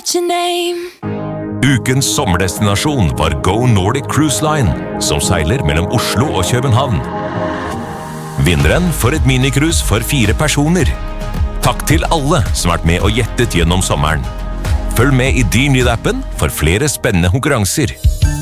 what's your name? Ukens sommerdestinasjon var Go Nordic Cruise Line, som seiler mellom Oslo og København. Vinneren får et minicruise for 4 personer. Takk til alle som har vært med og gjettet gjennom sommeren. Følg med i Din Lyd-appen for flere spennende konkurranser.